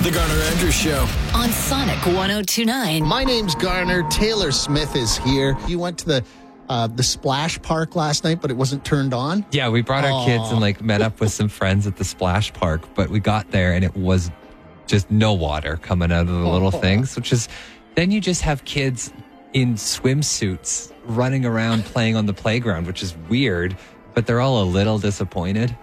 The Garner Andrews Show. On Sonic 102.9. My name's Garner. Taylor Smith is here. You went to the splash park last night, but it wasn't turned on? Yeah, we brought our kids and met up with some friends at the splash park, but we got there and it was just no water coming out of the little things, which is, then you just have kids in swimsuits running around playing on the playground, which is weird, but they're all a little disappointed.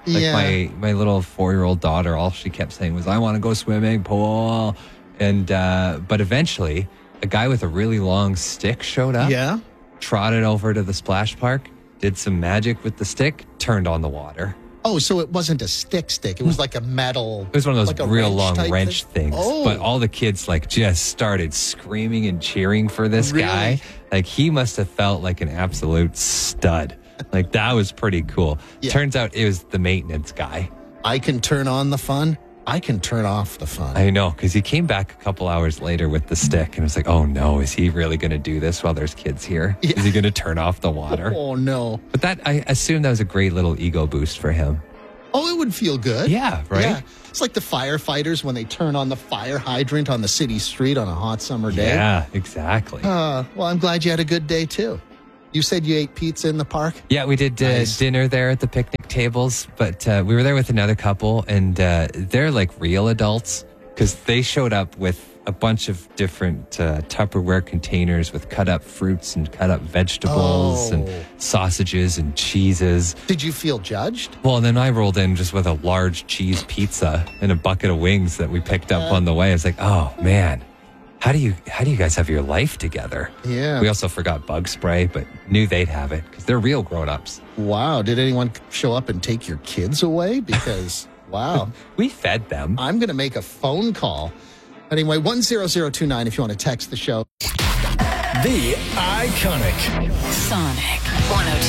My little 4-year-old daughter, all she kept saying was, I want to go swimming pool. And, but eventually a guy with a really long stick showed up. Yeah. Trotted over to the splash park, did some magic with the stick, turned on the water. Oh, so it wasn't a stick. It was like a metal. It was one of those like real long type wrench things. Oh. But all the kids just started screaming and cheering for this guy. He must have felt like an absolute stud. That was pretty cool. Yeah. Turns out it was the maintenance guy. I can turn on the fun. I can turn off the fun. I know, because he came back a couple hours later with the stick and was like, oh no, is he really going to do this while there's kids here? Yeah. Is he going to turn off the water? Oh no. But I assume that was a great little ego boost for him. Oh, it would feel good. Yeah, right? Yeah. It's like the firefighters when they turn on the fire hydrant on the city street on a hot summer day. Yeah, exactly. Well, I'm glad you had a good day too. You said you ate pizza in the park? Yeah, we did dinner there at the picnic tables, but we were there with another couple, and they're real adults because they showed up with a bunch of different Tupperware containers with cut up fruits and cut up vegetables and sausages and cheeses. Did you feel judged? Well, and then I rolled in just with a large cheese pizza and a bucket of wings that we picked up on the way. I was like, oh man. How do you guys have your life together? Yeah. We also forgot bug spray, but knew they'd have it because they're real grown-ups. Wow. Did anyone show up and take your kids away? Because, wow. We fed them. I'm going to make a phone call. Anyway, 10029 if you want to text the show. The Iconic. Sonic 102.9.